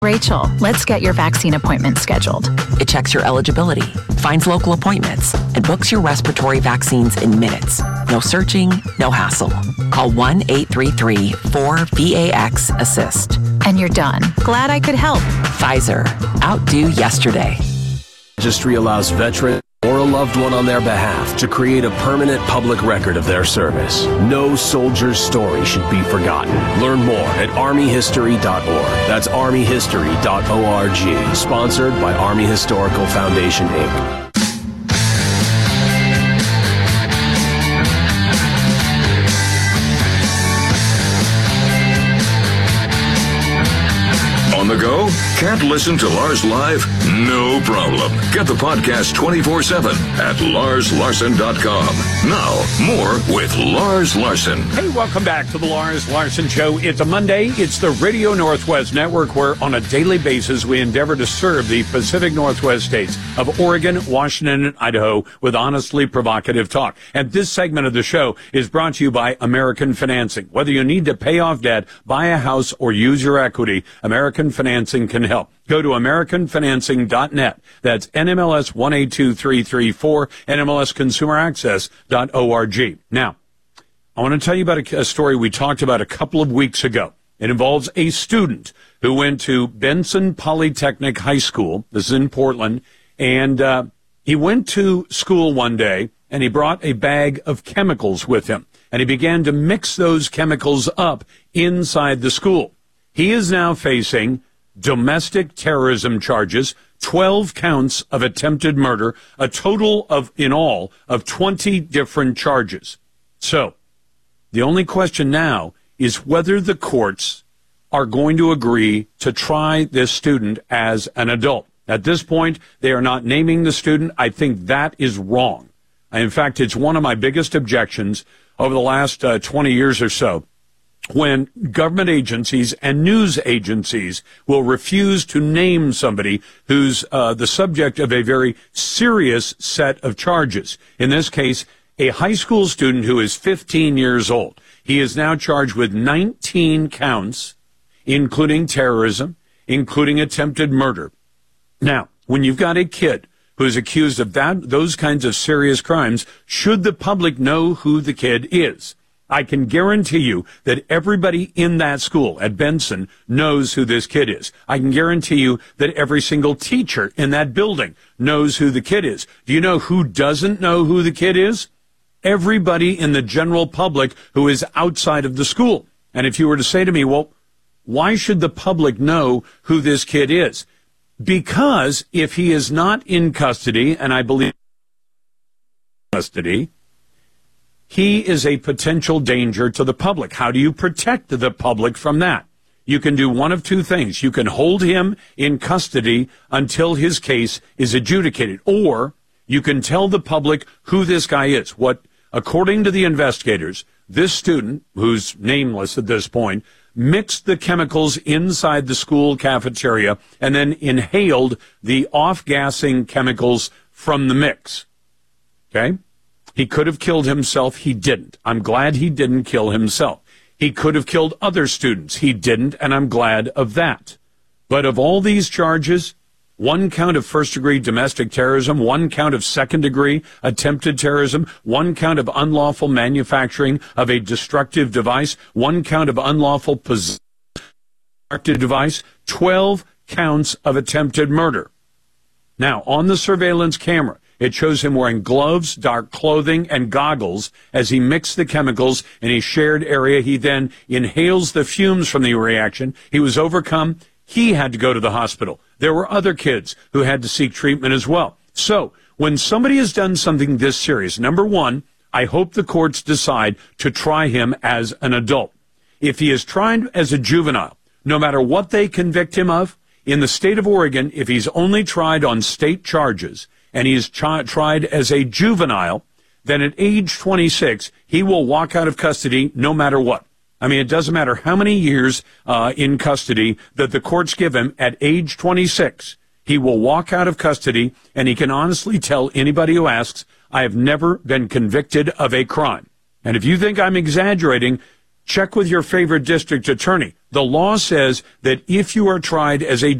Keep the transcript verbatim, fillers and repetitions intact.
Rachel, let's get your vaccine appointment scheduled. It checks your eligibility, finds local appointments, and books your respiratory vaccines in minutes. No searching, no hassle. Call one eight three three four V A X assist. And you're done. Glad I could help. Pfizer. Outdo yesterday. Registry allows veterans or a loved one on their behalf to create a permanent public record of their service. No soldier's story should be forgotten. Learn more at army history dot org. That's army history dot org. Sponsored by Army Historical Foundation, Incorporated. On the go? Can't listen to Lars live? No problem. Get the podcast twenty-four seven at lars larson dot com. Now, more with Lars Larson. Hey, welcome back to the Lars Larson Show. It's a Monday. It's the Radio Northwest Network, where on a daily basis we endeavor to serve the Pacific Northwest states of Oregon, Washington, and Idaho with honestly provocative talk. And this segment of the show is brought to you by American Financing. Whether you need to pay off debt, buy a house, or use your equity, American Financing can help. Go to american financing dot net. That's N M L S one eight two three three four, N M L S consumer access dot org. Now, I want to tell you about a, a story we talked about a couple of weeks ago. It involves a student who went to Benson Polytechnic High School. This is in Portland. And uh, he went to school one day, and he brought a bag of chemicals with him. And he began to mix those chemicals up inside the school. He is now facing domestic terrorism charges, twelve counts of attempted murder, a total of, in all, of twenty different charges. So, the only question now is whether the courts are going to agree to try this student as an adult. At this point, they are not naming the student. I think that is wrong. In fact, it's one of my biggest objections over the last uh, twenty years or so, when government agencies and news agencies will refuse to name somebody who's uh, the subject of a very serious set of charges. In this case, a high school student who is fifteen years old. He is now charged with nineteen counts, including terrorism, including attempted murder. Now, when you've got a kid who is accused of that, those kinds of serious crimes, should the public know who the kid is? I can guarantee you that everybody in that school at Benson knows who this kid is. I can guarantee you that every single teacher in that building knows who the kid is. Do you know who doesn't know who the kid is? Everybody in the general public who is outside of the school. And if you were to say to me, well, why should the public know who this kid is? Because if he is not in custody, and I believe custody, he is a potential danger to the public. How do you protect the public from that? You can do one of two things. You can hold him in custody until his case is adjudicated, or you can tell the public who this guy is. What, according to the investigators, this student, who's nameless at this point, mixed the chemicals inside the school cafeteria and then inhaled the off-gassing chemicals from the mix. Okay? He could have killed himself. He didn't. I'm glad he didn't kill himself. He could have killed other students. He didn't, and I'm glad of that. But of all these charges, one count of first-degree domestic terrorism, one count of second-degree attempted terrorism, one count of unlawful manufacturing of a destructive device, one count of unlawful possession of a destructive device, twelve counts of attempted murder. Now, on the surveillance camera, it shows him wearing gloves, dark clothing, and goggles as he mixed the chemicals in a shared area. He then inhales the fumes from the reaction. He was overcome. He had to go to the hospital. There were other kids who had to seek treatment as well. So when somebody has done something this serious, number one, I hope the courts decide to try him as an adult. If he is tried as a juvenile, no matter what they convict him of, in the state of Oregon, if he's only tried on state charges, and he is ch- tried as a juvenile, then at age twenty-six, he will walk out of custody no matter what. I mean, it doesn't matter how many years uh, in custody that the courts give him. At age twenty-six, he will walk out of custody, and he can honestly tell anybody who asks, I have never been convicted of a crime. And if you think I'm exaggerating, Check with your favorite district attorney. The law says that if you are tried as a